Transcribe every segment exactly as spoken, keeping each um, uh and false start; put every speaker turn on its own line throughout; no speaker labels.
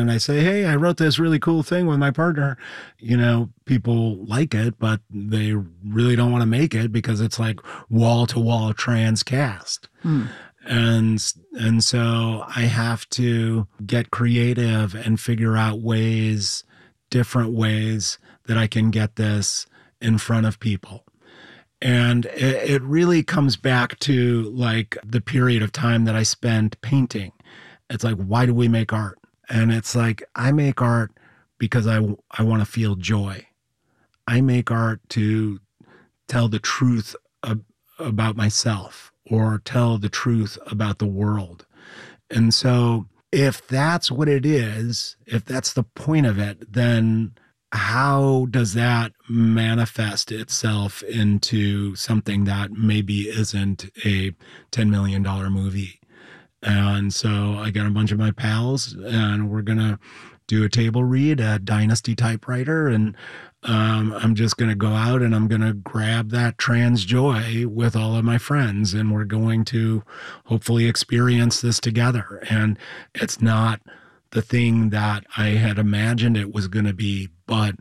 and I say, hey, I wrote this really cool thing with my partner, you know, people like it, but they really don't want to make it because it's like wall to wall trans cast. Hmm. And, and so I have to get creative and figure out ways, different ways that I can get this in front of people. And it, it really comes back to like the period of time that I spent painting. It's like, why do we make art? And it's like, I make art because I, I want to feel joy. I make art to tell the truth ab- about myself or tell the truth about the world. And so if that's what it is, if that's the point of it, then how does that manifest itself into something that maybe isn't a ten million dollars movie? And so I got a bunch of my pals and we're going to do a table read at Dynasty Typewriter. And um, I'm just going to go out and I'm going to grab that trans joy with all of my friends. And we're going to hopefully experience this together. And it's not the thing that I had imagined it was going to be, but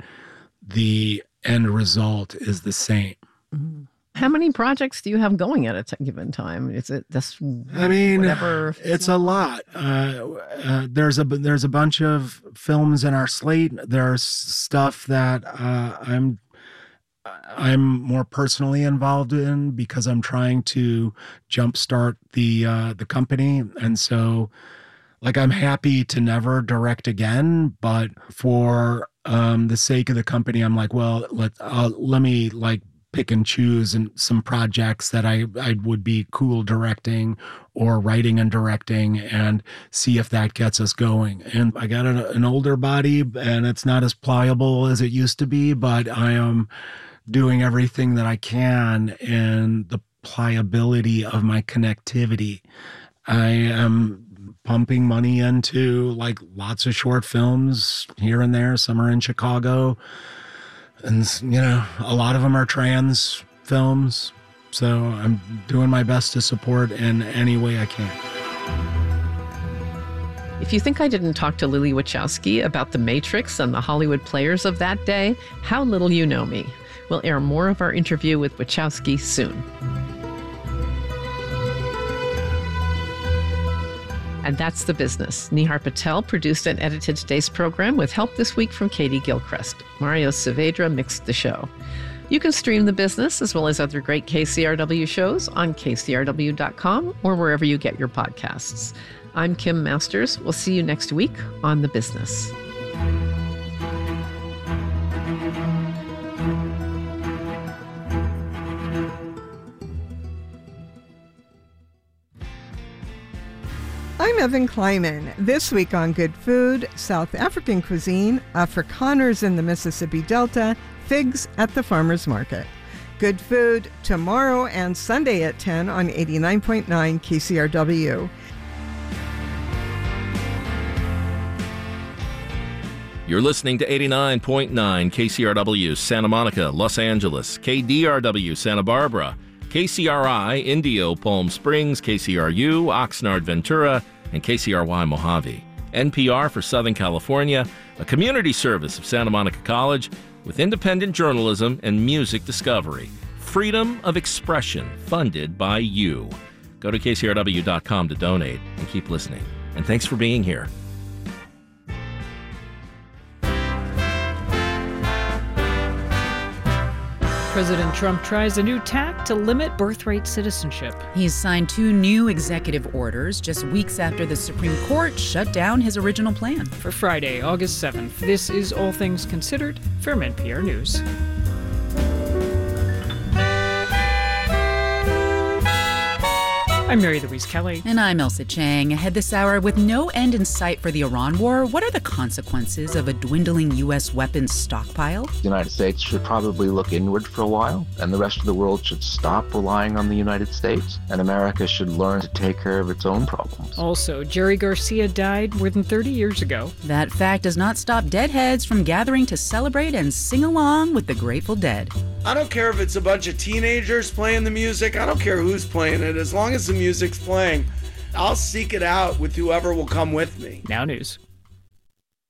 the end result is the same.
Mm-hmm. How many projects do you have going at a t- given time? Is it this?
I mean,
whatever?
It's a lot. Uh, uh, there's a there's a bunch of films in our slate. There's stuff that uh, I'm I'm more personally involved in because I'm trying to jumpstart the uh, the company, and so. Like, I'm happy to never direct again, but for um, the sake of the company, I'm like, well, let uh, let me like pick and choose and some projects that I, I would be cool directing or writing and directing and see if that gets us going. And I got an, an older body and it's not as pliable as it used to be, but I am doing everything that I can in the pliability of my connectivity. I am pumping money into like lots of short films here and there. Some are in Chicago. And, you know, a lot of them are trans films. So I'm doing my best to support in any way I can.
If you think I didn't talk to Lily Wachowski about The Matrix and the Hollywood players of that day, how little you know me. We'll air more of our interview with Wachowski soon. And that's The Business. Nihar Patel produced and edited today's program with help this week from Katie Gilchrist. Mario Saavedra mixed the show. You can stream The Business as well as other great K C R W shows on K C R W dot com or wherever you get your podcasts. I'm Kim Masters. We'll see you next week on The Business.
I'm Evan Kleiman. This week on Good Food, South African cuisine, Afrikaners in the Mississippi Delta, figs at the farmer's market. Good Food tomorrow and Sunday at ten on eighty-nine point nine K C R W.
You're listening to eighty-nine point nine K C R W Santa Monica, Los Angeles, K D R W Santa Barbara, K C R I Indio Palm Springs, K C R U Oxnard Ventura, and K C R Y Mojave. N P R for Southern California, a community service of Santa Monica College with independent journalism and music discovery. Freedom of expression, funded by you. Go to K C R W dot com to donate and keep listening. And thanks for being here.
President Trump tries a new tack to limit birthright citizenship.
He's signed two new executive orders just weeks after the Supreme Court shut down his original plan.
For Friday, August seventh, this is All Things Considered from N P R News. I'm Mary Louise Kelly.
And I'm Elsa Chang. Ahead this hour, with no end in sight for the Iran war, what are the consequences of a dwindling U S weapons stockpile?
The United States should probably look inward for a while, and the rest of the world should stop relying on the United States, and America should learn to take care of its own problems.
Also, Jerry Garcia died more than thirty years ago.
That fact does not stop deadheads from gathering to celebrate and sing along with the Grateful Dead.
I don't care if it's a bunch of teenagers playing the music. I don't care who's playing it. As long as the music's playing, I'll seek it out with whoever will come with me.
Now news.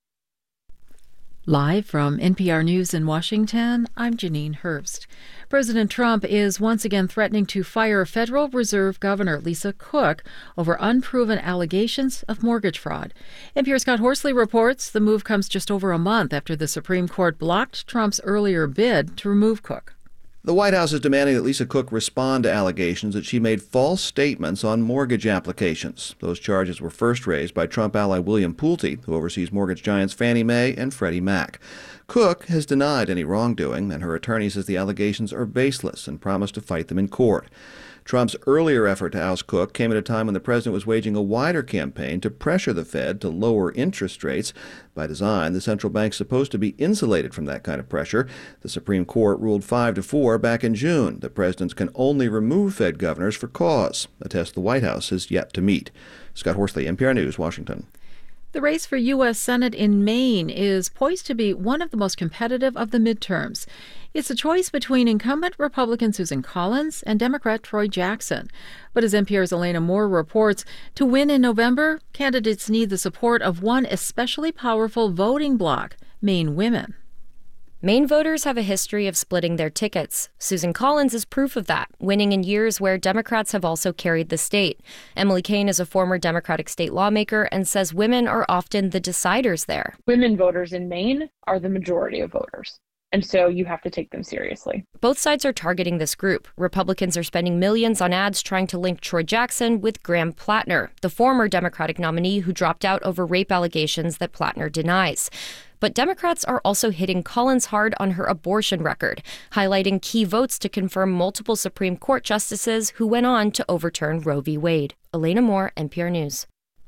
Live from N P R News in Washington, I'm Janine Herbst. President Trump is once again threatening to fire Federal Reserve Governor Lisa Cook over unproven allegations of mortgage fraud. N P R's Scott Horsley reports the move comes just over a month after the Supreme Court blocked Trump's earlier bid to remove Cook.
The White House is demanding that Lisa Cook respond to allegations that she made false statements on mortgage applications. Those charges were first raised by Trump ally William Pulte, who oversees mortgage giants Fannie Mae and Freddie Mac. Cook has denied any wrongdoing, and her attorney says the allegations are baseless and promised to fight them in court. Trump's earlier effort to oust Cook came at a time when the president was waging a wider campaign to pressure the Fed to lower interest rates. By design, the central bank's supposed to be insulated from that kind of pressure. The Supreme Court ruled five to four back in June that presidents can only remove Fed governors for cause, a test the White House has yet to meet. Scott Horsley, N P R News, Washington.
The race for U S Senate in Maine is poised to be one of the most competitive of the midterms. It's a choice between incumbent Republican Susan Collins and Democrat Troy Jackson. But as N P R's Elena Moore reports, to win in November, candidates need the support of one especially powerful voting bloc, Maine women.
Maine voters have a history of splitting their tickets. Susan Collins is proof of that, winning in years where Democrats have also carried the state. Emily Kane is a former Democratic state lawmaker and says women are often the deciders there.
Women voters in Maine are the majority of voters, and so you have to take them seriously.
Both sides are targeting this group. Republicans are spending millions on ads trying to link Troy Jackson with Graham Plattner, the former Democratic nominee who dropped out over rape allegations that Plattner denies. But Democrats are also hitting Collins hard on her abortion record, highlighting key votes to confirm multiple Supreme Court justices who went on to overturn Roe v. Wade. Elena Moore, N P R News.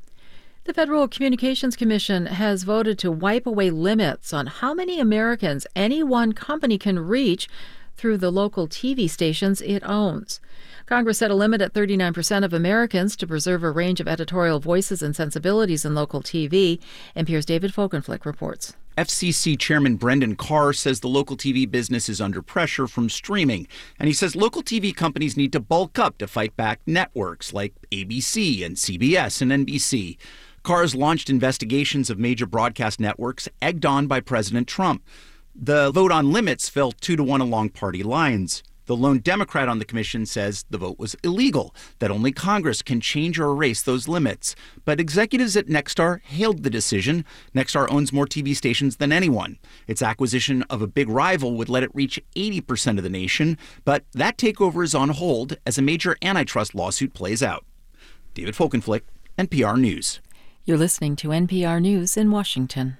The Federal Communications Commission has voted to wipe away limits on how many Americans any one company can reach through the local T V stations it owns. Congress set a limit at thirty-nine percent of Americans to preserve a range of editorial voices and sensibilities in local T V. N P R's David Folkenflik reports.
F C C Chairman Brendan Carr says the local T V business is under pressure from streaming, and he says local T V companies need to bulk up to fight back networks like A B C and C B S and N B C. Carr's launched investigations of major broadcast networks egged on by President Trump. The vote on limits fell two to one along party lines. The lone Democrat on the commission says the vote was illegal, that only Congress can change or erase those limits. But executives at Nexstar hailed the decision. Nexstar owns more T V stations than anyone. Its acquisition of a big rival would let it reach eighty percent of the nation, but that takeover is on hold as a major antitrust lawsuit plays out. David Folkenflik, N P R News.
You're listening to N P R News in Washington.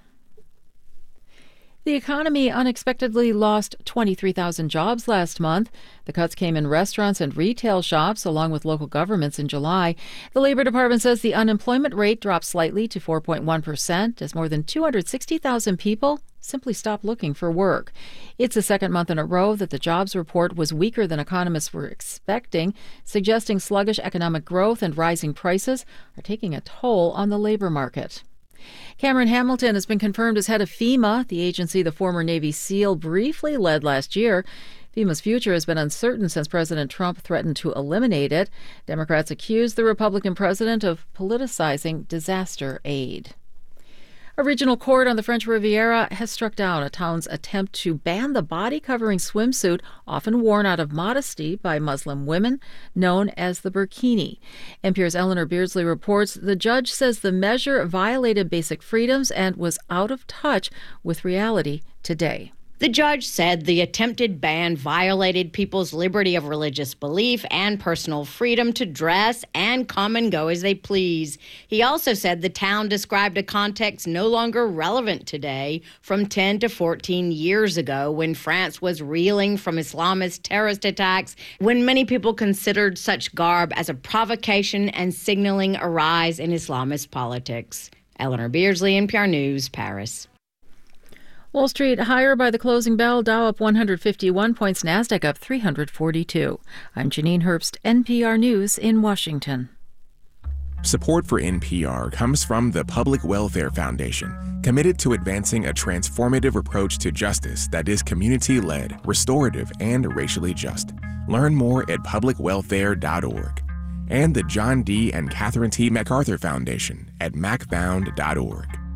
The economy unexpectedly lost twenty-three thousand jobs last month. The cuts came in restaurants and retail shops, along with local governments in July. The Labor Department says the unemployment rate dropped slightly to four point one percent as more than two hundred sixty thousand people simply stopped looking for work. It's the second month in a row that the jobs report was weaker than economists were expecting, suggesting sluggish economic growth and rising prices are taking a toll on the labor market. Cameron Hamilton has been confirmed as head of FEMA, the agency the former Navy SEAL briefly led last year. FEMA's future has been uncertain since President Trump threatened to eliminate it. Democrats accused the Republican president of politicizing disaster aid. A regional court on the French Riviera has struck down a town's attempt to ban the body-covering swimsuit often worn out of modesty by Muslim women, known as the burkini. N P R's Eleanor Beardsley reports the judge says the measure violated basic freedoms and was out of touch with reality today.
The judge said the attempted ban violated people's liberty of religious belief and personal freedom to dress and come and go as they please. He also said the town described a context no longer relevant today from ten to fourteen years ago when France was reeling from Islamist terrorist attacks, when many people considered such garb as a provocation and signaling a rise in Islamist politics. Eleanor Beardsley, N P R News, Paris.
Wall Street higher by the closing bell, Dow up one hundred fifty-one points, Nasdaq up three hundred forty-two. I'm Janine Herbst, N P R News in Washington.
Support for N P R comes from the Public Welfare Foundation, committed to advancing a transformative approach to justice that is community-led, restorative, and racially just. Learn more at public welfare dot org. And the John D. and Catherine T. MacArthur Foundation at mac found dot org.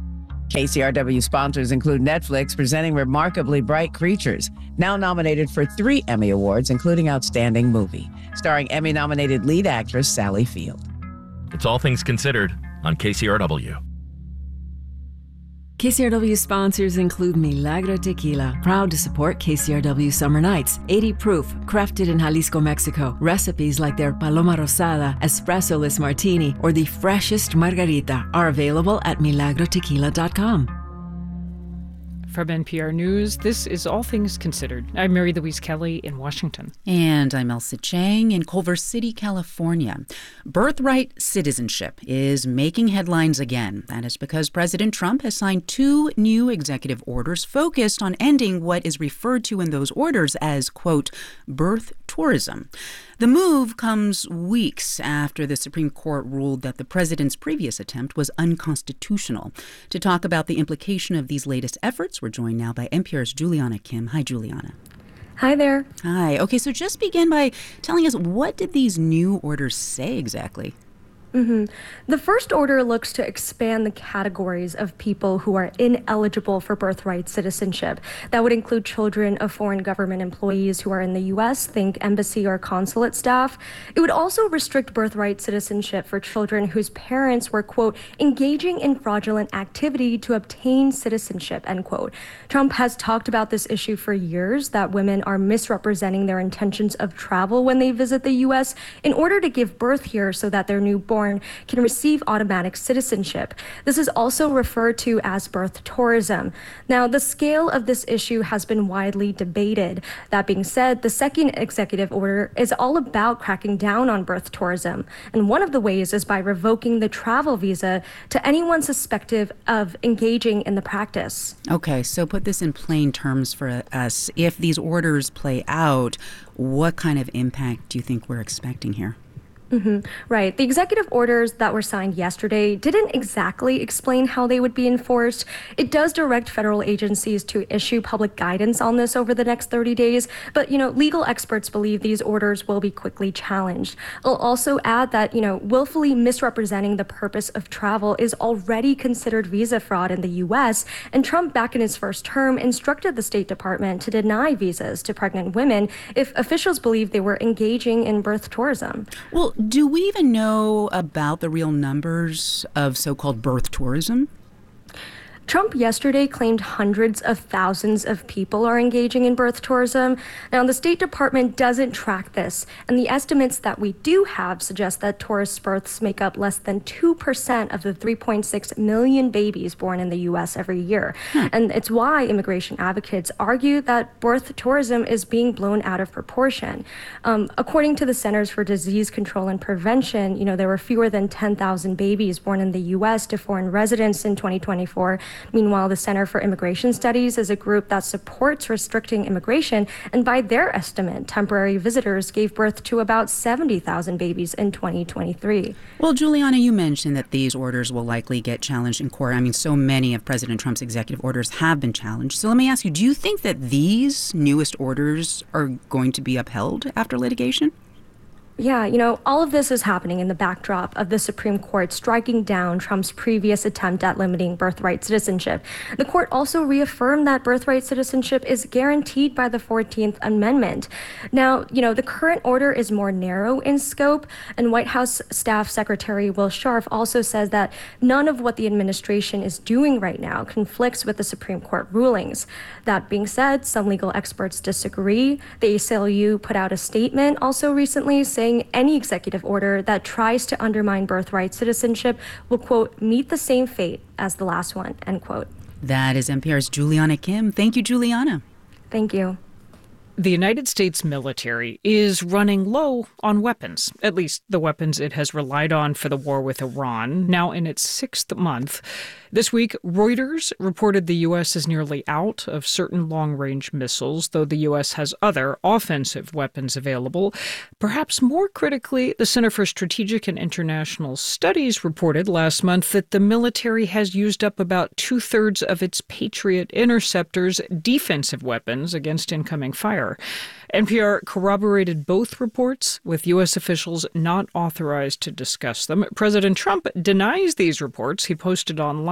K C R W sponsors include Netflix presenting Remarkably Bright Creatures, now nominated for three Emmy Awards, including Outstanding Movie, starring Emmy-nominated lead actress Sally Field.
It's All Things Considered on K C R W.
K C R W sponsors include Milagro Tequila, proud to support K C R W Summer Nights. eighty proof, crafted in Jalisco, Mexico. Recipes like their Paloma Rosada, Espresso-less Martini, or the freshest Margarita are available at milagro tequila dot com.
From N P R News, this is All Things Considered. I'm Mary Louise Kelly in Washington.
And I'm Elsa Chang in Culver City, California. Birthright citizenship is making headlines again. That is because President Trump has signed two new executive orders focused on ending what is referred to in those orders as, quote, birth tourism. The move comes weeks after the Supreme Court ruled that the president's previous attempt was unconstitutional. To talk about the implication of these latest efforts, we're joined now by N P R's Juliana Kim. Hi, Juliana.
Hi there.
Hi. Okay, so just begin by telling us, what did these new orders say exactly?
Mm-hmm. The first order looks to expand the categories of people who are ineligible for birthright citizenship. That would include children of foreign government employees who are in the U S, think embassy or consulate staff. It would also restrict birthright citizenship for children whose parents were, quote, engaging in fraudulent activity to obtain citizenship, end quote. Trump has talked about this issue for years, that women are misrepresenting their intentions of travel when they visit the U S in order to give birth here so that their newborn can receive automatic citizenship. This is also referred to as birth tourism. Now, the scale of this issue has been widely debated. That being said, the second executive order is all about cracking down on birth tourism. And one of the ways is by revoking the travel visa to anyone suspected of engaging in the practice.
Okay, so put this in plain terms for us. If these orders play out, what kind of impact do you think we're expecting here?
Mm-hmm. Right. The executive orders that were signed yesterday didn't exactly explain how they would be enforced. It does direct federal agencies to issue public guidance on this over the next thirty days. But, you know, legal experts believe these orders will be quickly challenged. I'll also add that, you know, willfully misrepresenting the purpose of travel is already considered visa fraud in the U S. And Trump, back in his first term, instructed the State Department to deny visas to pregnant women if officials believed they were engaging in birth tourism.
Well, do we even know about the real numbers of so-called birth tourism?
Trump yesterday claimed hundreds of thousands of people are engaging in birth tourism. Now, the State Department doesn't track this, and the estimates that we do have suggest that tourist births make up less than two percent of the three point six million babies born in the U S every year. Hmm. And it's why immigration advocates argue that birth tourism is being blown out of proportion. Um, according to the Centers for Disease Control and Prevention, you know, there were fewer than ten thousand babies born in the U S to foreign residents in twenty twenty-four. Meanwhile, the Center for Immigration Studies is a group that supports restricting immigration, and by their estimate, temporary visitors gave birth to about seventy thousand babies in twenty twenty-three.
Well, Juliana, you mentioned that these orders will likely get challenged in court. I mean, so many of President Trump's executive orders have been challenged. So let me ask you, do you think that these newest orders are going to be upheld after litigation?
Yeah, you know, all of this is happening in the backdrop of the Supreme Court striking down Trump's previous attempt at limiting birthright citizenship. The court also reaffirmed that birthright citizenship is guaranteed by the fourteenth Amendment. Now, you know, the current order is more narrow in scope, and White House Staff Secretary Will Scharf also says that none of what the administration is doing right now conflicts with the Supreme Court rulings. That being said, some legal experts disagree. The A C L U put out a statement also recently saying any executive order that tries to undermine birthright citizenship will, quote, meet the same fate as the last one, end quote.
That is N P R's Juliana Kim. Thank you, Juliana.
Thank you.
The United States military is running low on weapons, at least the weapons it has relied on for the war with Iran, now in its sixth month. This week, Reuters reported the U S is nearly out of certain long-range missiles, though the U S has other offensive weapons available. Perhaps more critically, the Center for Strategic and International Studies reported last month that the military has used up about two-thirds of its Patriot interceptors' defensive weapons against incoming fire. N P R corroborated both reports, with U S officials not authorized to discuss them. President Trump denies these reports. He posted online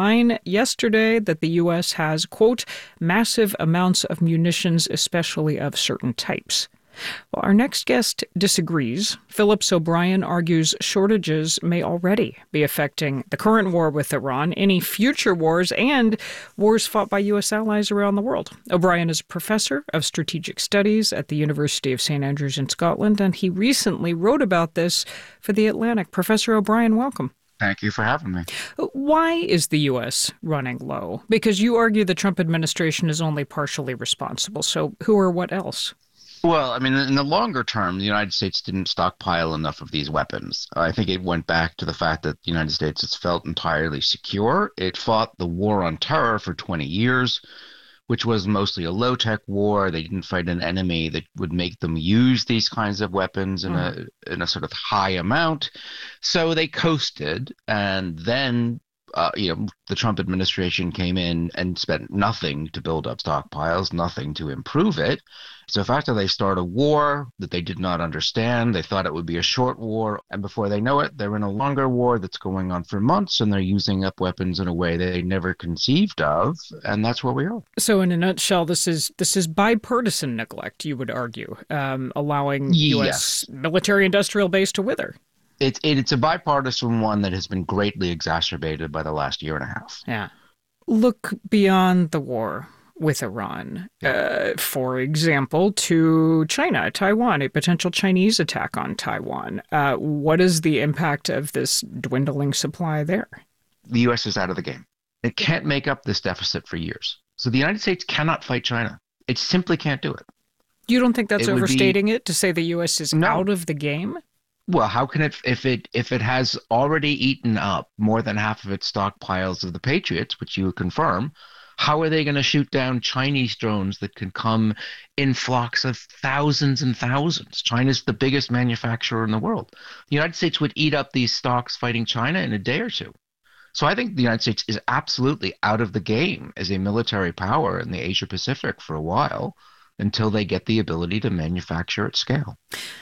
line yesterday that the U S has, quote, massive amounts of munitions, especially of certain types. Well, our next guest disagrees. Phillips O'Brien argues shortages may already be affecting the current war with Iran, any future wars, and wars fought by U S allies around the world. O'Brien is a professor of strategic studies at the University of Saint Andrews in Scotland, and he recently wrote about this for The Atlantic. Professor O'Brien, welcome.
Thank you for having me.
Why is the U S running low? Because you argue the Trump administration is only partially responsible. So who or what else?
Well, I mean, in the longer term, the United States didn't stockpile enough of these weapons. I think it went back to the fact that the United States has felt entirely secure. It fought the war on terror for twenty years, which was mostly a low-tech war. They didn't fight an enemy that would make them use these kinds of weapons in mm. a in a sort of high amount. So they coasted, and then Uh, you know, the Trump administration came in and spent nothing to build up stockpiles, nothing to improve it. So after they start a war that they did not understand, they thought it would be a short war, and before they know it, they're in a longer war that's going on for months, and they're using up weapons in a way they never conceived of, and that's where we are.
So in a nutshell, this is this is bipartisan neglect, you would argue, um, allowing
Yes.
U S military-industrial base to wither.
It's it, it's a bipartisan one that has been greatly exacerbated by the last year and a half.
Yeah. Look beyond the war with Iran, uh, for example, to China, Taiwan, a potential Chinese attack on Taiwan. Uh, what is the impact of this dwindling supply there?
The U S is out of the game. It can't make up this deficit for years. So the United States cannot fight China. It simply can't do it.
You don't think that's
It would
overstating
be-
it to say the U S is
No.
out of the game?
Well, how can it if it if it has already eaten up more than half of its stockpiles of the Patriots, which you confirm, how are they going to shoot down Chinese drones that can come in flocks of thousands and thousands? China's the biggest manufacturer in the world. The United States would eat up these stocks fighting China in a day or two. So I think the United States is absolutely out of the game as a military power in the Asia Pacific for a while until they get the ability to manufacture at scale.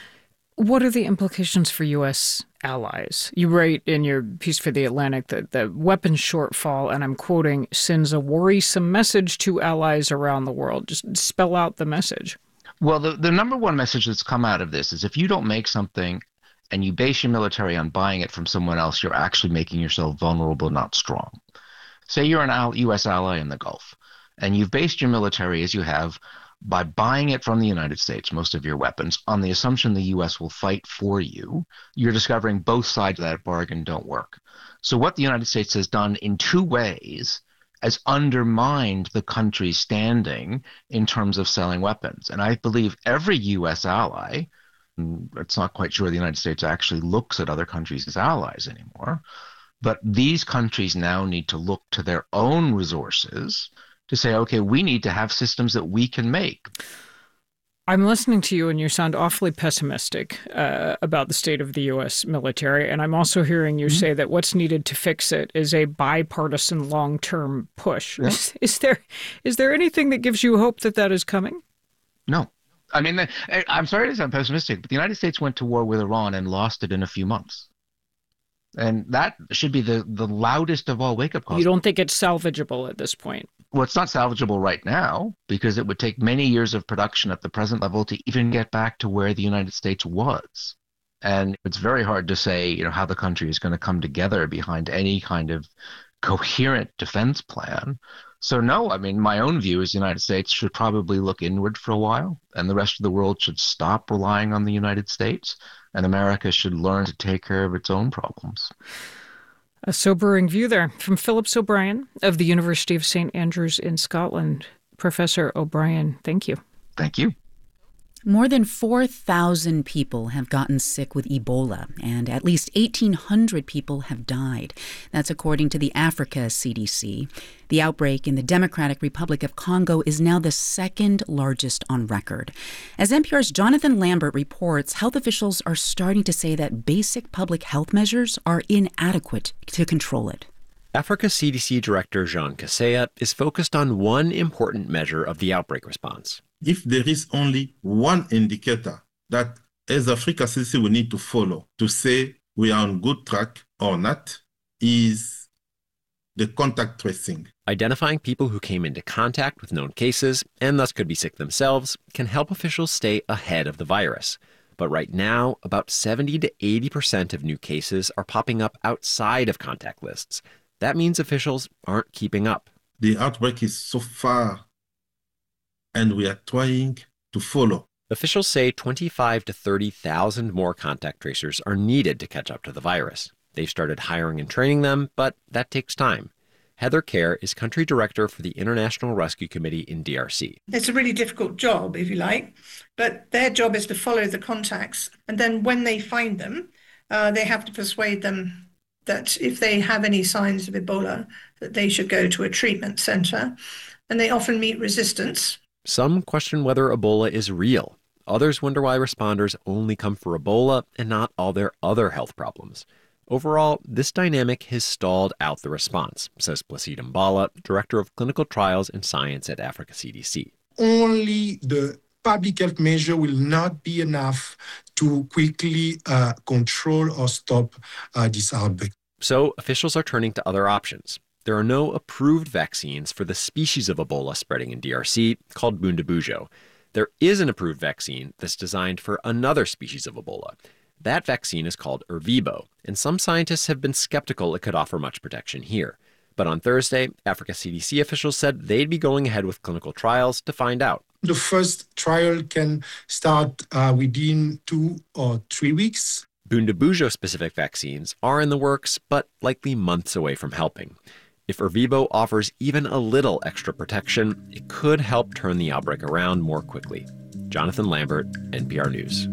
What are the implications for U S allies? You write in your piece for The Atlantic that the weapons shortfall, and I'm quoting, sends a worrisome message to allies around the world. Just spell out the message.
Well, the, the number one message that's come out of this is if you don't make something and you base your military on buying it from someone else, you're actually making yourself vulnerable, not strong. Say you're an U S ally in the Gulf, and you've based your military as you have by buying it from the United States, most of your weapons, on the assumption the U S will fight for you. You're discovering both sides of that bargain don't work. So what the United States has done in two ways has undermined the country's standing in terms of selling weapons. And I believe every U S ally, it's not quite sure the United States actually looks at other countries as allies anymore, but these countries now need to look to their own resources to say, okay, we need to have systems that we can make.
I'm listening to you and you sound awfully pessimistic uh, about the state of the U S military. And I'm also hearing you mm-hmm. say that what's needed to fix it is a bipartisan long-term push. Yeah. Is, is there is there anything that gives you hope that that is coming?
No. I mean, I'm sorry to sound pessimistic, but the United States went to war with Iran and lost it in a few months. And that should be the, the loudest of all wake-up calls.
You don't think it's salvageable at this point?
Well, it's not salvageable right now because it would take many years of production at the present level to even get back to where the United States was. And it's very hard to say, you know, how the country is going to come together behind any kind of coherent defense plan. So no, I mean, my own view is the United States should probably look inward for a while, and the rest of the world should stop relying on the United States, and America should learn to take care of its own problems.
A sobering view there from Phillips O'Brien of the University of Saint Andrews in Scotland. Professor O'Brien, thank you.
Thank you.
More than four thousand people have gotten sick with Ebola, and at least eighteen hundred people have died. That's according to the Africa C D C. The outbreak in the Democratic Republic of Congo is now the second largest on record. As N P R's Jonathan Lambert reports, health officials are starting to say that basic public health measures are inadequate to control it.
Africa C D C Director Jean Kaseya is focused on one important measure of the outbreak response.
If there is only one indicator that as Africa C D C we need to follow to say we are on good track or not, is the contact tracing.
Identifying people who came into contact with known cases and thus could be sick themselves can help officials stay ahead of the virus. But right now, about seventy to eighty percent of new cases are popping up outside of contact lists. That means officials aren't keeping up.
The outbreak is so far, and we are trying to follow.
Officials say twenty-five to thirty thousand more contact tracers are needed to catch up to the virus. They've started hiring and training them, but that takes time. Heather Kerr is country director for the International Rescue Committee in D R C.
It's a really difficult job, if you like, but their job is to follow the contacts. And then when they find them, uh, they have to persuade them that if they have any signs of Ebola, that they should go to a treatment center. And they often meet resistance.
Some question whether Ebola is real. Others wonder why responders only come for Ebola and not all their other health problems. Overall, this dynamic has stalled out the response, says Placide Mbala, Director of Clinical Trials and Science at Africa C D C.
Only the public health measure will not be enough to quickly uh, control or stop uh, this outbreak.
So officials are turning to other options. There are no approved vaccines for the species of Ebola spreading in D R C called Bundibugyo. There is an approved vaccine that's designed for another species of Ebola. That vaccine is called Ervebo, and some scientists have been skeptical it could offer much protection here. But on Thursday, Africa C D C officials said they'd be going ahead with clinical trials to find out.
The first trial can start uh, within two or three weeks.
Bundibugyo-specific vaccines are in the works, but likely months away from helping. If Ervebo offers even a little extra protection, it could help turn the outbreak around more quickly. Jonathan Lambert, N P R News.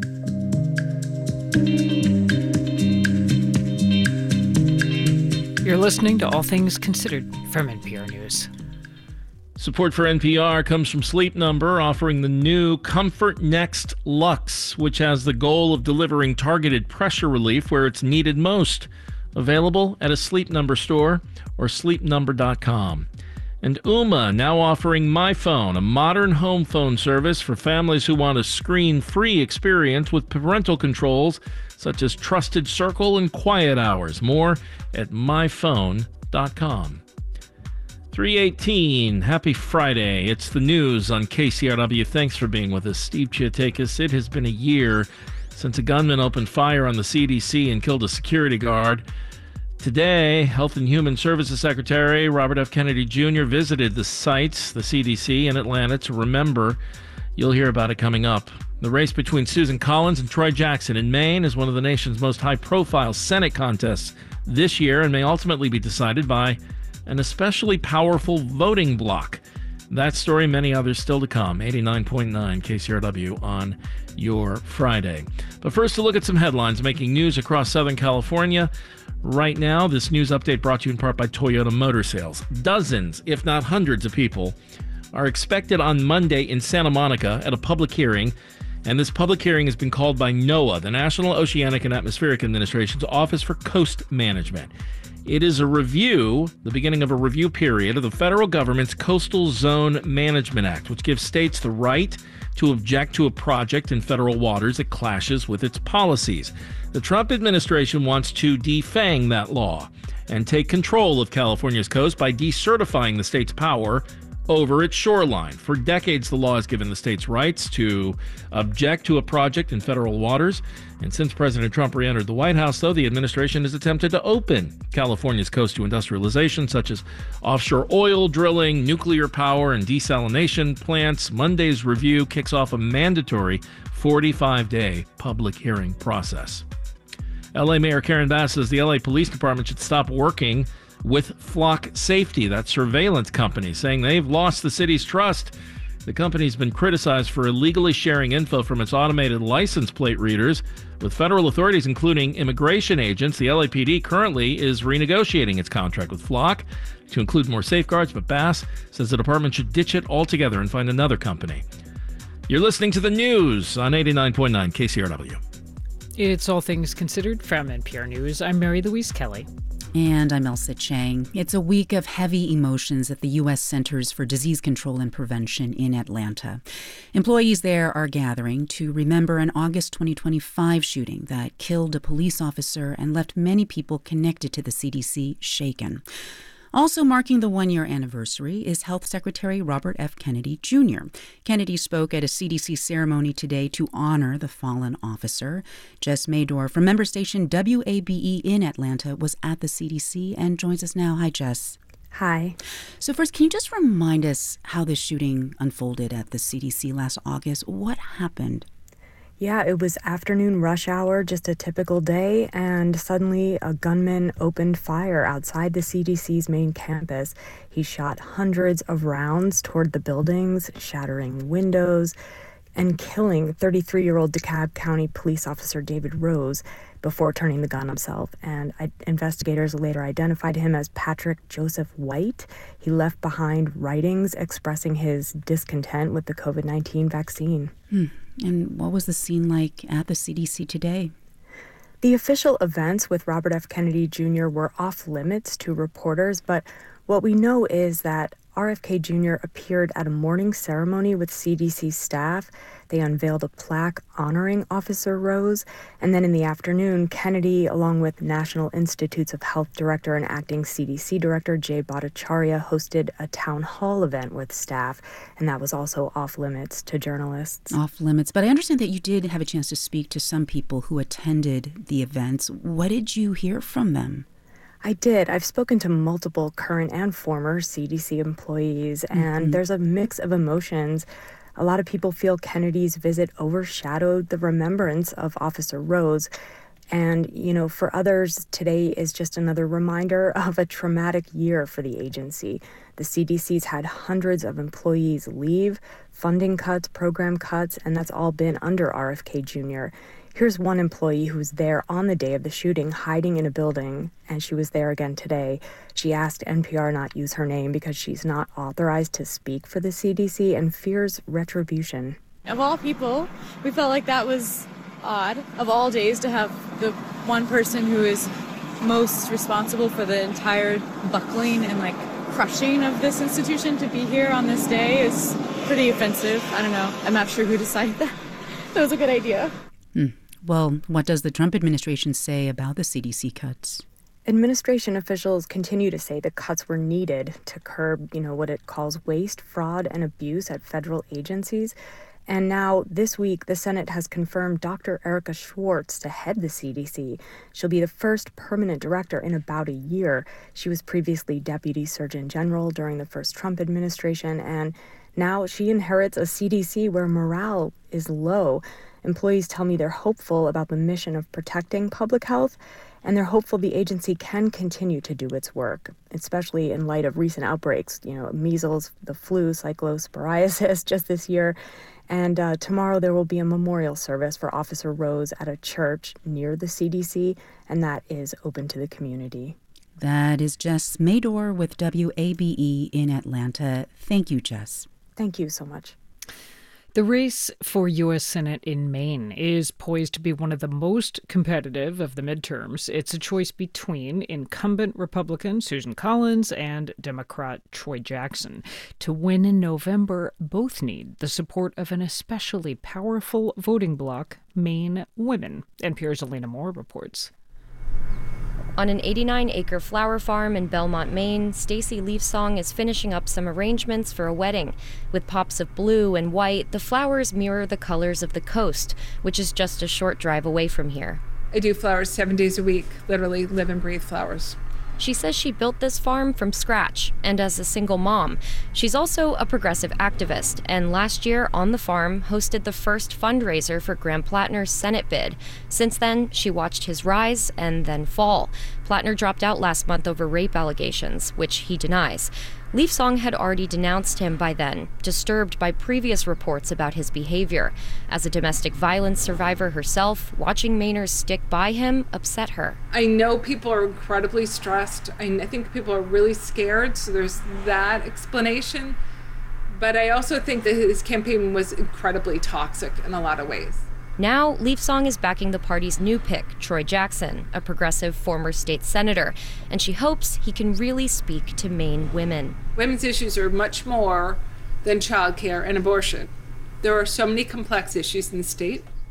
You're listening to All Things Considered from N P R News.
Support for N P R comes from Sleep Number, offering the new Comfort Next Luxe, which has the goal of delivering targeted pressure relief where it's needed most. Available at a Sleep Number store or sleep number dot com. And Ooma, now offering MyPhone, a modern home phone service for families who want a screen-free experience with parental controls such as Trusted Circle and Quiet Hours. More at my phone dot com. three eighteen, happy Friday. It's the news on K C R W. Thanks for being with us. Steve Chiatakis. It has been a year since a gunman opened fire on the C D C and killed a security guard. Today, Health and Human Services Secretary Robert F. Kennedy Junior visited the sites, the C D C in Atlanta, to remember. You'll hear about it coming up. The race between Susan Collins and Troy Jackson in Maine is one of the nation's most high-profile Senate contests this year and may ultimately be decided by an especially powerful voting bloc. That story, many others still to come. eighty-nine point nine K C R W on your Friday. But first, a look at some headlines making news across Southern California. Right now, this news update brought to you in part by Toyota Motor Sales. Dozens, if not hundreds of people are expected on Monday in Santa Monica at a public hearing, and this public hearing has been called by NOAA, the National Oceanic and Atmospheric Administration's Office for Coast Management. It is a review, the beginning of a review period of the federal government's Coastal Zone Management Act, which gives states the right to object to a project in federal waters that clashes with its policies. The Trump administration wants to defang that law and take control of California's coast by decertifying the state's power over its shoreline. For decades, the law has given the states rights to object to a project in federal waters. And since President Trump re-entered the White House, though, the administration has attempted to open California's coast to industrialization, such as offshore oil drilling, nuclear power, and desalination plants. Monday's review kicks off a mandatory forty-five day public hearing process. L A Mayor Karen Bass says the L A Police Department should stop working with Flock Safety, that surveillance company, saying they've lost the city's trust. The company's been criticized for illegally sharing info from its automated license plate readers with federal authorities, including immigration agents. The L A P D currently is renegotiating its contract with Flock to include more safeguards, but Bass says the department should ditch it altogether and find another company. You're listening to the news on eighty-nine point nine K C R W.
It's All Things Considered from N P R News. I'm Mary Louise Kelly.
And I'm Elsa Chang. It's a week of heavy emotions at the U S Centers for Disease Control and Prevention in Atlanta. Employees there are gathering to remember an August twenty twenty-five shooting that killed a police officer and left many people connected to the C D C shaken. Also marking the one-year anniversary is Health Secretary Robert F. Kennedy Junior Kennedy spoke at a C D C ceremony today to honor the fallen officer. Jess Mador from member station W A B E in Atlanta was at the C D C and joins us now. Hi, Jess.
Hi.
So first, can you just remind us how this shooting unfolded at the C D C last August? What happened?
Yeah, it was afternoon rush hour, just a typical day, and suddenly a gunman opened fire outside the C D C's main campus. He shot hundreds of rounds toward the buildings, shattering windows, and killing thirty-three-year-old DeKalb County police officer David Rose before turning the gun himself. And I, investigators later identified him as Patrick Joseph White. He left behind writings expressing his discontent with the covid nineteen vaccine.
Hmm. And what was the scene like at the C D C today?
The official events with Robert F. Kennedy Junior were off limits to reporters, but what we know is that R F K Junior appeared at a morning ceremony with C D C staff. They unveiled a plaque honoring Officer Rose. And then in the afternoon, Kennedy, along with National Institutes of Health Director and acting C D C Director Jay Bhattacharya, hosted a town hall event with staff. And that was also off limits to journalists.
Off limits. But I understand that you did have a chance to speak to some people who attended the events. What did you hear from them?
I did. I've spoken to multiple current and former C D C employees, and mm-hmm. there's a mix of emotions. A lot of people feel Kennedy's visit overshadowed the remembrance of Officer Rose. And, you know, for others, today is just another reminder of a traumatic year for the agency. The C D C's had hundreds of employees leave, funding cuts, program cuts, and that's all been under R F K Junior Here's one employee who was there on the day of the shooting, hiding in a building, and she was there again today. She asked N P R not use her name because she's not authorized to speak for the C D C and fears retribution.
Of all people, we felt like that was odd, of all days, to have the one person who is most responsible for the entire buckling and like crushing of this institution to be here on this day is pretty offensive. I don't know. I'm not sure who decided that. That was a good idea.
Hmm. Well, what does the Trump administration say about the C D C cuts?
Administration officials continue to say the cuts were needed to curb, you know, what it calls waste, fraud, and abuse at federal agencies. And now, this week, the Senate has confirmed Doctor Erica Schwartz to head the C D C. She'll be the first permanent director in about a year. She was previously Deputy Surgeon General during the first Trump administration, and now she inherits a C D C where morale is low. Employees tell me they're hopeful about the mission of protecting public health, and they're hopeful the agency can continue to do its work, especially in light of recent outbreaks, you know, measles, the flu, cyclosporiasis just this year. And uh, tomorrow there will be a memorial service for Officer Rose at a church near the C D C, and that is open to the community.
That is Jess Mador with W A B E in Atlanta. Thank you, Jess.
Thank you so much.
The race for U S Senate in Maine is poised to be one of the most competitive of the midterms. It's a choice between incumbent Republican Susan Collins and Democrat Troy Jackson. To win in November, both need the support of an especially powerful voting bloc, Maine women. N P R's Elena Moore reports.
On an eighty-nine acre flower farm in Belmont, Maine, Stacy Leafsong is finishing up some arrangements for a wedding. With pops of blue and white, the flowers mirror the colors of the coast, which is just a short drive away from here.
I do flowers seven days a week, literally live and breathe flowers.
She says she built this farm from scratch, and as a single mom. She's also a progressive activist, and last year on the farm hosted the first fundraiser for Graham Plattner's Senate bid. Since then, she watched his rise and then fall. Plattner dropped out last month over rape allegations, which he denies. Leafsong had already denounced him by then, disturbed by previous reports about his behavior. As a domestic violence survivor herself, watching Mainers stick by him upset her.
I know people are incredibly stressed. I think people are really scared, so there's that explanation. But I also think that his campaign was incredibly toxic in a lot of ways.
Now, Leafsong is backing the party's new pick, Troy Jackson, a progressive former state senator, and she hopes he can really speak to Maine women.
Women's issues are much more than childcare and abortion. There are so many complex issues in the state.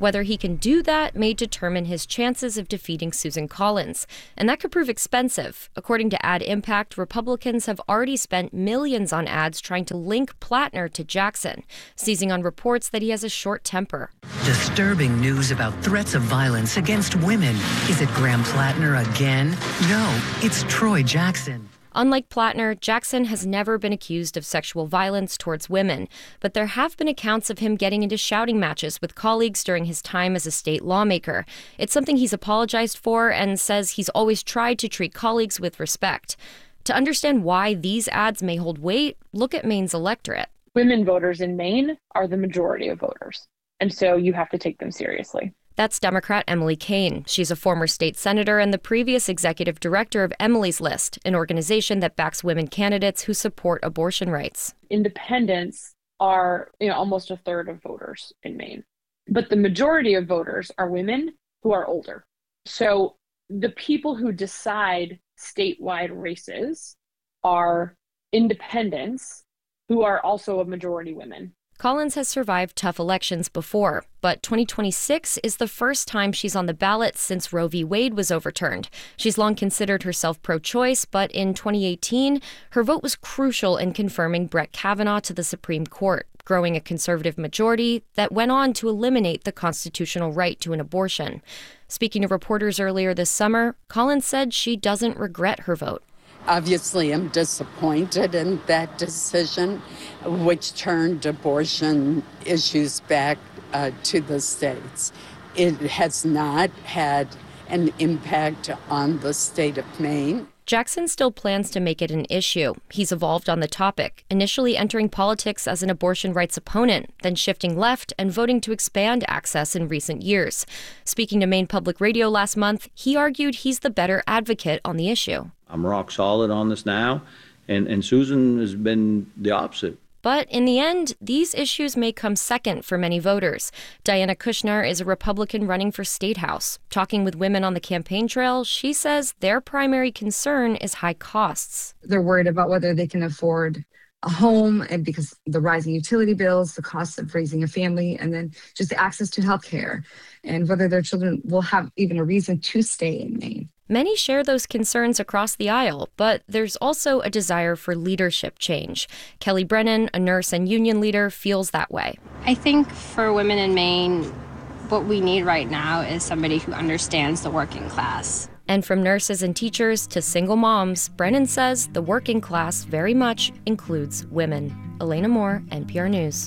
Whether he can do that may determine his chances of defeating Susan Collins, and that could prove expensive. According to Ad Impact, Republicans have already spent millions on ads trying to link Plattner to Jackson, seizing on reports that he has a short temper.
Disturbing news about threats of violence against women. Is it Graham Plattner again? No, it's Troy Jackson.
Unlike Plattner, Jackson has never been accused of sexual violence towards women, but there have been accounts of him getting into shouting matches with colleagues during his time as a state lawmaker. It's something he's apologized for and says he's always tried to treat colleagues with respect. To understand why these ads may hold weight, look at Maine's electorate.
Women voters in Maine are the majority of voters, and so you have to take them seriously.
That's Democrat Emily Kane. She's a former state senator and the previous executive director of Emily's List, an organization that backs women candidates who support abortion rights.
Independents are, you know, almost a third of voters in Maine, but the majority of voters are women who are older. So the people who decide statewide races are independents who are also a majority women.
Collins has survived tough elections before, but twenty twenty-six is the first time she's on the ballot since Roe v. Wade was overturned. She's long considered herself pro-choice, but in twenty eighteen, her vote was crucial in confirming Brett Kavanaugh to the Supreme Court, growing a conservative majority that went on to eliminate the constitutional right to an abortion. Speaking to reporters earlier this summer, Collins said she doesn't regret her vote.
Obviously, I'm disappointed in that decision, which turned abortion issues back uh, to the states. It has not had an impact on the state of Maine.
Jackson still plans to make it an issue. He's evolved on the topic, initially entering politics as an abortion rights opponent, then shifting left and voting to expand access in recent years. Speaking to Maine Public Radio last month, he argued he's the better advocate on the issue.
I'm rock solid on this now, and, and Susan has been the opposite.
But in the end, these issues may come second for many voters. Diana Kushner is a Republican running for State House. Talking with women on the campaign trail, she says their primary concern is high costs.
They're worried about whether they can afford a home, and because the rising utility bills, the cost of raising a family, and then just access to health care, and whether their children will have even a reason to stay in Maine.
Many share those concerns across the aisle, but there's also a desire for leadership change. Kelly Brennan, a nurse and union leader, feels that way.
I think for women in Maine, what we need right now is somebody who understands the working class.
And from nurses and teachers to single moms, Brennan says the working class very much includes women. Elena Moore, N P R News.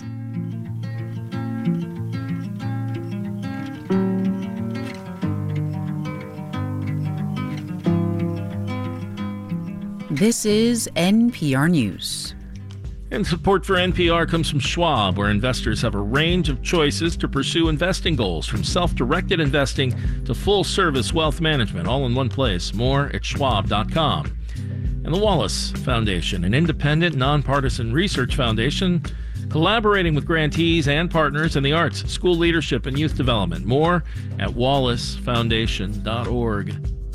This is N P R News.
And support for N P R comes from Schwab, where investors have a range of choices to pursue investing goals, from self-directed investing to full-service wealth management, all in one place. More at schwab dot com. And the Wallace Foundation, an independent, nonpartisan research foundation collaborating with grantees and partners in the arts, school leadership, and youth development. More at wallace foundation dot org.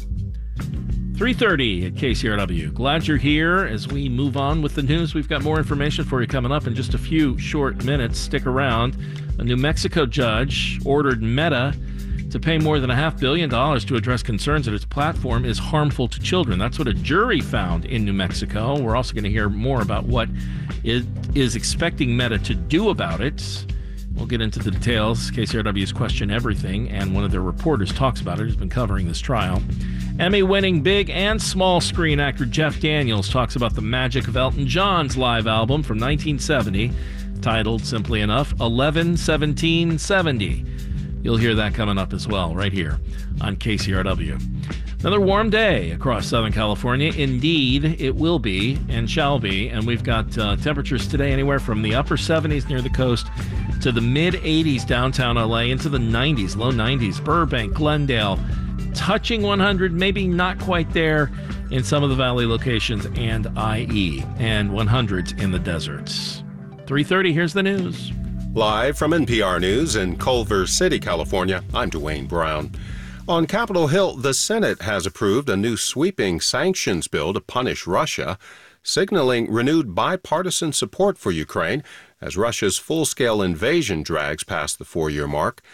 three thirty at K C R W. Glad you're here as we move on with the news. We've got more information for you coming up in just a few short minutes. Stick around. A New Mexico judge ordered Meta to pay more than a half billion dollars to address concerns that its platform is harmful to children. That's what a jury found in New Mexico. We're also going to hear more about what it is expecting Meta to do about it. We'll get into the details. K C R W's Question Everything, and one of their reporters talks about it, who's been covering this trial. Emmy-winning big and small screen actor Jeff Daniels talks about the magic of Elton John's live album from nineteen seventy, titled, simply enough, eleven seventeen seventy. You'll hear that coming up as well, right here on K C R W. Another warm day across Southern California. Indeed, it will be and shall be. And we've got uh, temperatures today anywhere from the upper seventies near the coast to the mid eighties downtown L A, into the nineties, low nineties. Burbank, Glendale, touching one hundred, maybe not quite there in some of the valley locations, and I E, and one hundreds in the deserts. three thirty, here's the news.
Live from N P R News in Culver City, California, I'm Dwayne Brown. On Capitol Hill, the Senate has approved a new sweeping sanctions bill to punish Russia, signaling renewed bipartisan support for Ukraine as Russia's full-scale invasion drags past the four-year mark.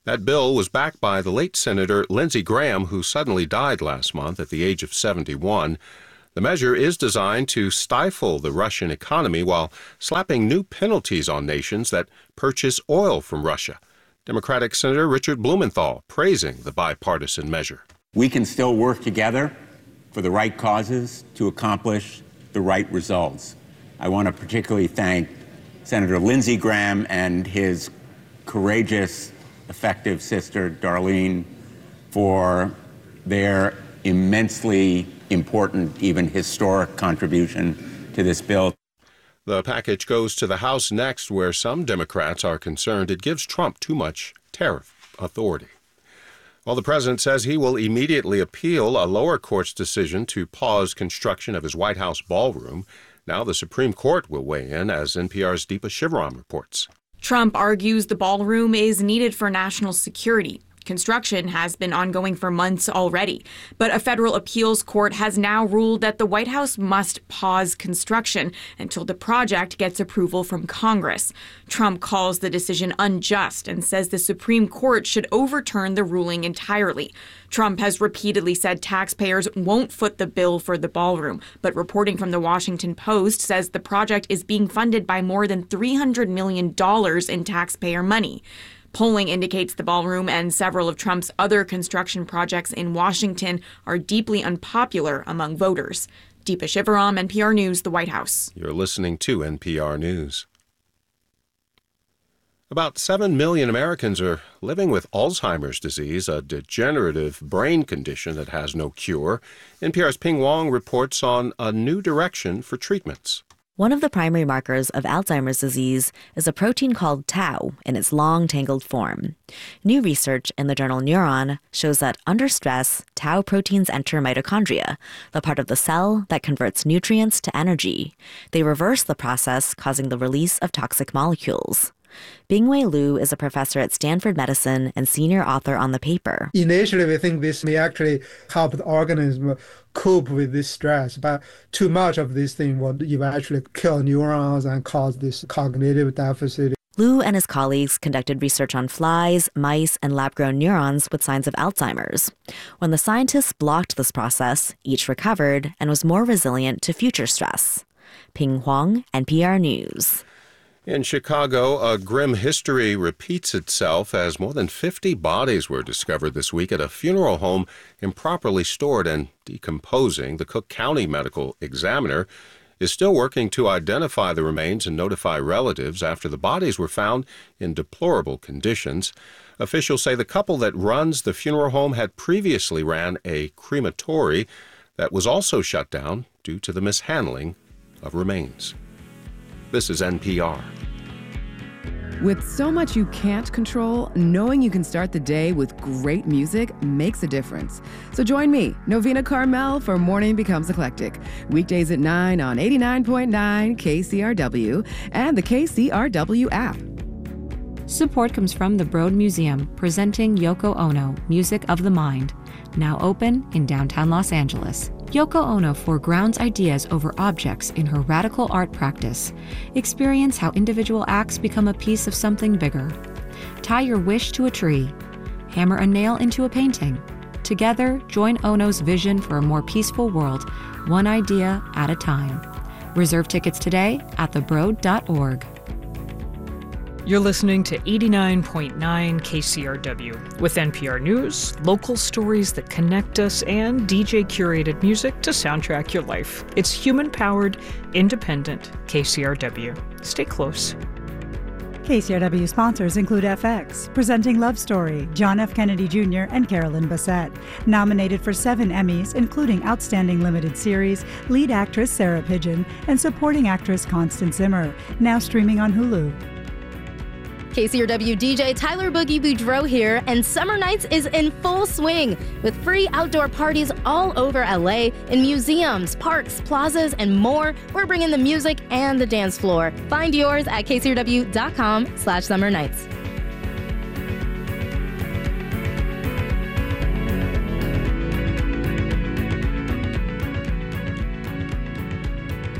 That bill was backed by the late Senator Lindsey Graham, who suddenly died last month at the age of seventy-one. The measure is designed to stifle the Russian economy while slapping new penalties on nations that purchase oil from Russia. Democratic Senator Richard Blumenthal praising the bipartisan measure.
We can still work together for the right causes to accomplish the right results. I want to particularly thank Senator Lindsey Graham and his courageous, effective sister, Darlene, for their immensely important, even historic contribution to this bill.
The package goes to the House next, where some Democrats are concerned it gives Trump too much tariff authority. While the president says he will immediately appeal a lower court's decision to pause construction of his White House ballroom, now the Supreme Court will weigh in, as N P R's Deepa Shivaram reports.
Trump argues the ballroom is needed for national security. Construction has been ongoing for months already, but a federal appeals court has now ruled that the White House must pause construction until the project gets approval from Congress. Trump calls the decision unjust and says the Supreme Court should overturn the ruling entirely. Trump has repeatedly said taxpayers won't foot the bill for the ballroom, but reporting from the Washington Post says the project is being funded by more than three hundred million dollars in taxpayer money. Polling indicates the ballroom and several of Trump's other construction projects in Washington are deeply unpopular among voters. Deepa Shivaram, N P R News, the White House.
You're listening to N P R News. About seven million Americans are living with Alzheimer's disease, a degenerative brain condition that has no cure. N P R's Ping Wong reports on a new direction for treatments.
One of the primary markers of Alzheimer's disease is a protein called tau in its long, tangled form. New research in the journal Neuron shows that under stress, tau proteins enter mitochondria, the part of the cell that converts nutrients to energy. They reverse the process, causing the release of toxic molecules. Bingwei Liu is a professor at Stanford Medicine and senior author on the paper.
Initially, we think this may actually help the organism cope with this stress, but too much of this thing will eventually kill neurons and cause this cognitive deficit.
Liu and his colleagues conducted research on flies, mice, and lab-grown neurons with signs of Alzheimer's. When the scientists blocked this process, each recovered and was more resilient to future stress. Ping Huang, N P R News.
In Chicago, a grim history repeats itself as more than fifty bodies were discovered this week at a funeral home improperly stored and decomposing. The Cook County Medical Examiner is still working to identify the remains and notify relatives after the bodies were found in deplorable conditions. Officials say the couple that runs the funeral home had previously ran a crematory that was also shut down due to the mishandling of remains. This is N P R.
With so much you can't control, knowing you can start the day with great music makes a difference. So join me, Novena Carmel, for Morning Becomes Eclectic. Weekdays at nine on eighty-nine point nine K C R W and the K C R W app.
Support comes from the Broad Museum, presenting Yoko Ono, Music of the Mind. Now open in downtown Los Angeles. Yoko Ono foregrounds ideas over objects in her radical art practice. Experience how individual acts become a piece of something bigger. Tie your wish to a tree. Hammer a nail into a painting. Together, join Ono's vision for a more peaceful world, one idea at a time. Reserve tickets today at the broad dot org.
You're listening to eighty-nine point nine K C R W with N P R News, local stories that connect us, and D J-curated music to soundtrack your life. It's human-powered, independent K C R W. Stay close.
K C R W sponsors include F X, presenting Love Story, John F. Kennedy Junior and Carolyn Bassett. Nominated for seven Emmys, including Outstanding Limited Series, Lead Actress Sarah Pidgeon, and Supporting Actress Constance Zimmer. Now streaming on Hulu.
K C R W D J Tyler Boogie Boudreau here, and Summer Nights is in full swing with free outdoor parties all over L A in museums, parks, plazas, and more. We're bringing the music and the dance floor. Find yours at K C R W dot com slash summer nights.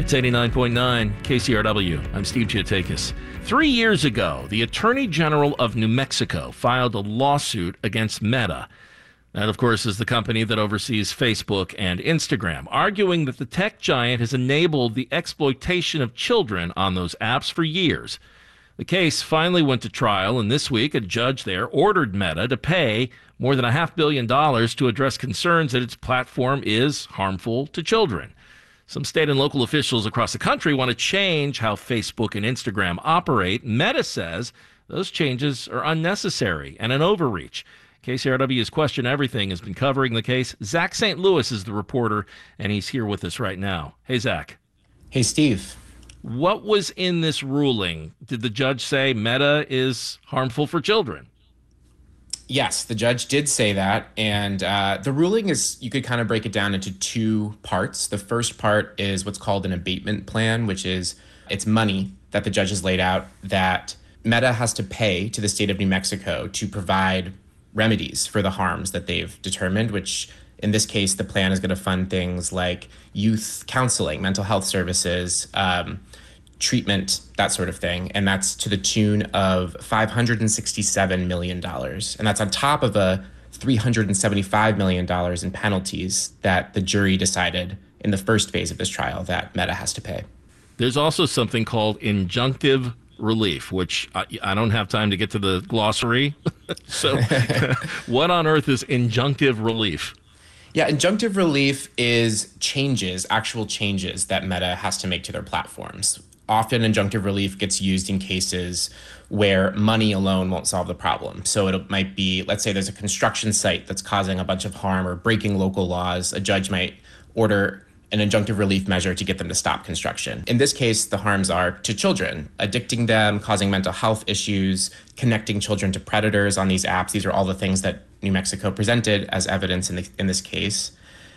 It's eighty-nine point nine K C R W. I'm Steve Giatakis. Three years ago, the Attorney General of New Mexico filed a lawsuit against Meta. That, of course, is the company that oversees Facebook and Instagram, arguing that the tech giant has enabled the exploitation of children on those apps for years. The case finally went to trial, and this week a judge there ordered Meta to pay more than a half billion dollars to address concerns that its platform is harmful to children. Some state and local officials across the country want to change how Facebook and Instagram operate. Meta says those changes are unnecessary and an overreach. K C R W's Question Everything has been covering the case. Zach Saint Louis is the reporter, and he's here with us right now. Hey, Zach.
Hey, Steve.
What was in this ruling? Did the judge say Meta is harmful for children?
Yes, the judge did say that. And uh, the ruling is, you could kind of break it down into two parts. The first part is what's called an abatement plan, which is it's money that the judge has laid out that Meta has to pay to the state of New Mexico to provide remedies for the harms that they've determined, which in this case, the plan is going to fund things like youth counseling, mental health services, um, treatment, that sort of thing. And that's to the tune of five hundred sixty-seven million dollars. And that's on top of a three hundred seventy-five million dollars in penalties that the jury decided in the first phase of this trial that Meta has to pay.
There's also something called injunctive relief, which I, I don't have time to get to the glossary. So what on earth is injunctive relief?
Yeah, injunctive relief is changes, actual changes that Meta has to make to their platforms. Often injunctive relief gets used in cases where money alone won't solve the problem. So it might be, let's say there's a construction site that's causing a bunch of harm or breaking local laws. A judge might order an injunctive relief measure to get them to stop construction. In this case, the harms are to children, addicting them, causing mental health issues, connecting children to predators on these apps. These are all the things that New Mexico presented as evidence in, the, in this case.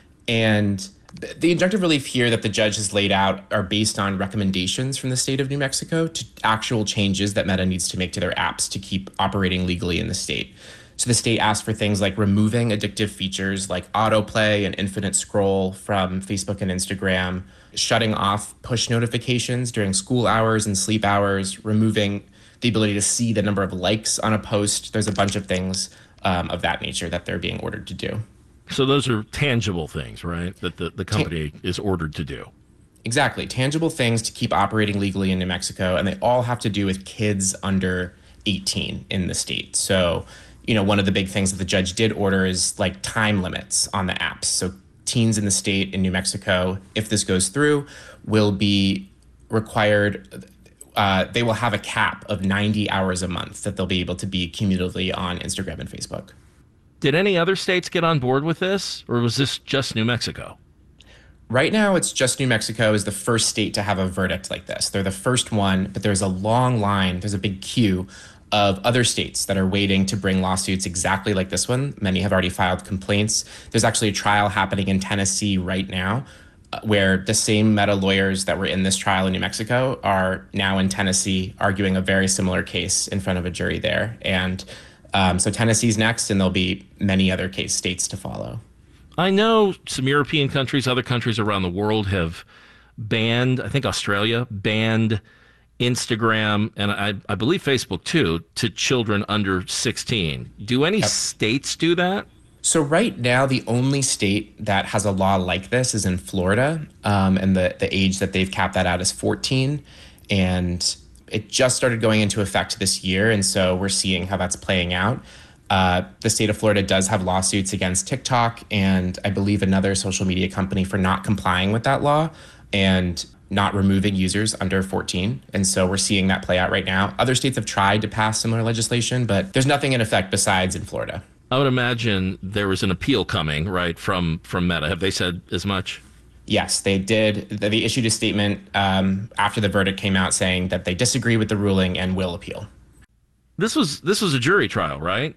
And the injunctive relief here that the judge has laid out are based on recommendations from the state of New Mexico to actual changes that Meta needs to make to their apps to keep operating legally in the state. So the state asked for things like removing addictive features like autoplay and infinite scroll from Facebook and Instagram, shutting off push notifications during school hours and sleep hours, removing the ability to see the number of likes on a post. There's a bunch of things um, of that nature that they're being ordered to do.
So those are tangible things, right, that the, the company Ta- is ordered to do?
Exactly. Tangible things to keep operating legally in New Mexico, and they all have to do with kids under eighteen in the state. So, you know, one of the big things that the judge did order is like time limits on the apps. So teens in the state in New Mexico, if this goes through, will be required, uh, they will have a cap of ninety hours a month that they'll be able to be cumulatively on Instagram and Facebook.
Did any other states get on board with this, or was this just New Mexico?
Right now, it's just New Mexico is the first state to have a verdict like this. They're the first one, but there's a long line, there's a big queue of other states that are waiting to bring lawsuits exactly like this one. Many have already filed complaints. There's actually a trial happening in Tennessee right now uh, where the same Meta lawyers that were in this trial in New Mexico are now in Tennessee arguing a very similar case in front of a jury there. And Um, so Tennessee's next, and there'll be many other case states to follow.
I know some European countries, other countries around the world have banned, I think Australia, banned Instagram, and I, I believe Facebook too, to children under sixteen. Do any yep. states do that?
So right now, the only state that has a law like this is in Florida, um, and the, the age that they've capped that out is fourteen. And it just started going into effect this year, and so we're seeing how that's playing out. Uh, the state of Florida does have lawsuits against TikTok and I believe another social media company for not complying with that law and not removing users under fourteen. And so we're seeing that play out right now. Other states have tried to pass similar legislation, but there's nothing in effect besides in Florida.
I would imagine there was an appeal coming, right, from, from Meta. Have they said as much?
Yes, they did. They issued a statement um, after the verdict came out saying that they disagree with the ruling and will appeal.
This was this was a jury trial, right?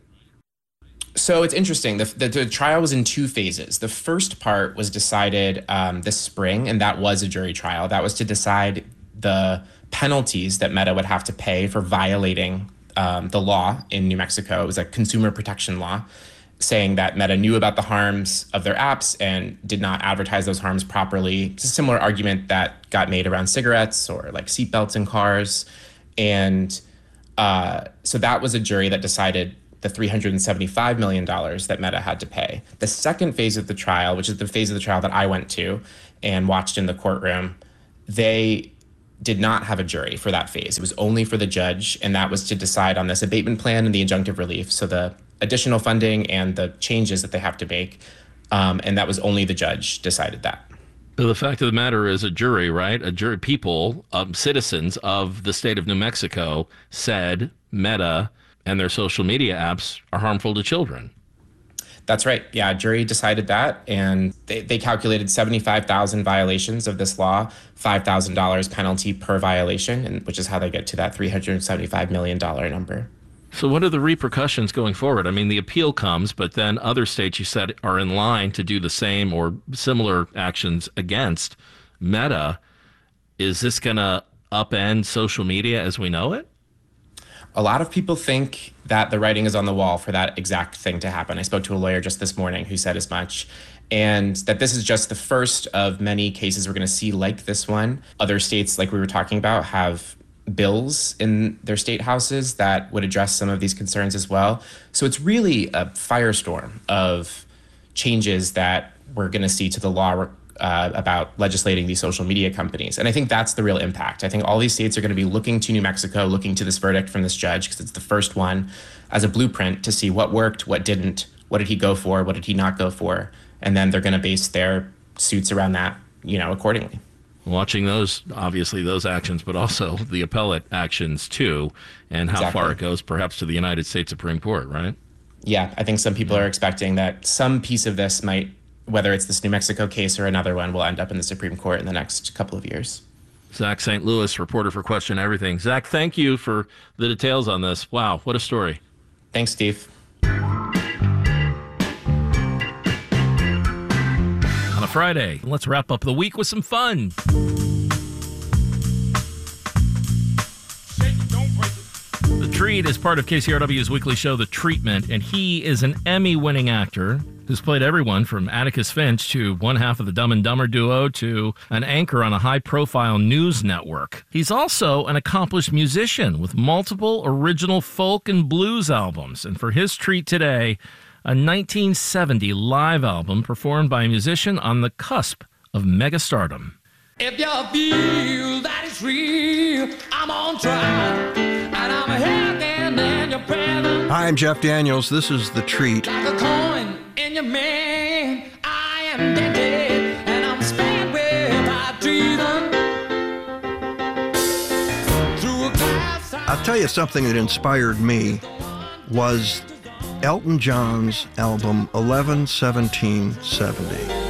So it's interesting. The, the, the trial was in two phases. The first part was decided um, this spring, and that was a jury trial. That was to decide the penalties that Meta would have to pay for violating um, the law in New Mexico. It was a consumer protection law. saying that Meta knew about the harms of their apps and did not advertise those harms properly. It's a similar argument that got made around cigarettes or like seatbelts in cars. And uh, so that was a jury that decided the three hundred seventy-five million dollars that Meta had to pay. The second phase of the trial, which is the phase of the trial that I went to and watched in the courtroom, they did not have a jury for that phase. It was only for the judge, and that was to decide on this abatement plan and the injunctive relief, so the additional funding and the changes that they have to make, um, and that was only the judge decided that.
So the fact of the matter is, a jury, right? A jury, people, um, citizens of the state of New Mexico said Meta and their social media apps are harmful to children.
That's right. Yeah, a jury decided that, and they, they calculated seventy-five thousand violations of this law, five thousand dollars penalty per violation, and which is how they get to that three hundred seventy-five million dollars number.
So what are the repercussions going forward? I mean, the appeal comes, but then other states, you said, are in line to do the same or similar actions against Meta. Is this going to upend social media as we know it?
A lot of people think that the writing is on the wall for that exact thing to happen. I spoke to a lawyer just this morning who said as much, and that this is just the first of many cases we're going to see like this one. Other states, like we were talking about, have bills in their state houses that would address some of these concerns as well. So it's really a firestorm of changes that we're going to see to the law uh, about legislating these social media companies. And I think that's the real impact. I think all these states are going to be looking to New Mexico, looking to this verdict from this judge, because it's the first one, as a blueprint to see what worked, what didn't, what did he go for, what did he not go for, and then they're going to base their suits around that, you know, accordingly.
Watching those, obviously, those actions, but also the appellate actions, too, and how
Exactly.
far it goes, perhaps, to the United States Supreme Court, right?
Yeah, I think some people are expecting that some piece of this might, whether it's this New Mexico case or another one, will end up in the Supreme Court in the next couple of years.
Zach Saint Louis, reporter for Question Everything. Zach, thank you for the details on this. Wow, what a story.
Thanks, Steve.
On a Friday, let's wrap up the week with some fun. The Treat is part of K C R W's weekly show, The Treatment, and he is an Emmy-winning actor who's played everyone from Atticus Finch to one half of the Dumb and Dumber duo to an anchor on a high-profile news network. He's also an accomplished musician with multiple original folk and blues albums, and for his treat today, a nineteen seventy live album performed by a musician on the cusp of megastardom.
If you feel that it's real, I'm on trial, and I'm hanging in your presence.
Hi, I'm Jeff Daniels. This is The Treat.
Like a coin in your man, I am dented, and I'm spared without treason. Through a glass.
I'll tell you something that inspired me was Elton John's album eleven seventeen seventy.